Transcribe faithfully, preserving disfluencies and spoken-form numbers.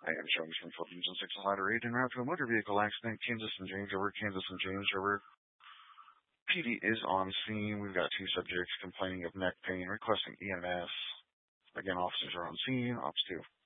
I am showing from Philippines and six Ladder eight en route to a motor vehicle accident, Kansas and James River, Kansas and James River. P D is on scene. We've got two subjects complaining of neck pain, requesting E M S. Again, officers are on scene. Ops two.